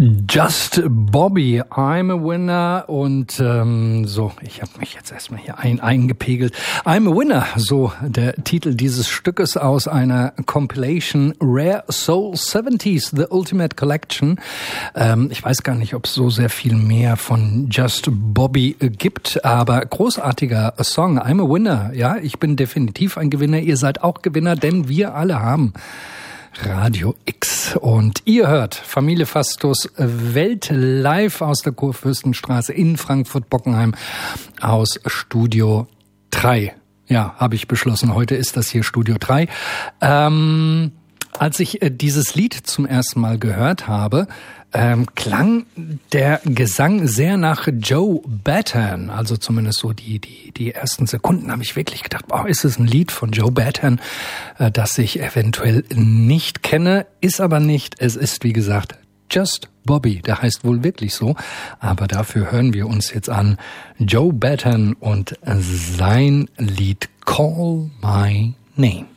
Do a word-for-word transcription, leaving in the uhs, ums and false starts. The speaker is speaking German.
Just Bobby, I'm a Winner. Und ähm, so, ich habe mich jetzt erstmal hier ein, eingepegelt. I'm a Winner, so der Titel dieses Stückes aus einer Compilation Rare Soul siebziger, The Ultimate Collection. Ähm, ich weiß gar nicht, ob es so sehr viel mehr von Just Bobby gibt, aber großartiger Song, I'm a Winner. Ja, ich bin definitiv ein Gewinner, ihr seid auch Gewinner, denn wir alle haben Radio X. Und ihr hört Familie Fastus Welt live aus der Kurfürstenstraße in Frankfurt-Bockenheim aus Studio drei. Ja, habe ich beschlossen. Heute ist das hier Studio drei. Ähm, als ich äh, dieses Lied zum ersten Mal gehört habe, ähm, klang der Gesang sehr nach Joe Bataan. Also zumindest so die die die ersten Sekunden habe ich wirklich gedacht, boah, ist es ein Lied von Joe Bataan, äh, das ich eventuell nicht kenne, ist aber nicht. Es ist, wie gesagt, Just Bobby. Der heißt wohl wirklich so. Aber dafür hören wir uns jetzt an Joe Bataan und sein Lied Call My Name.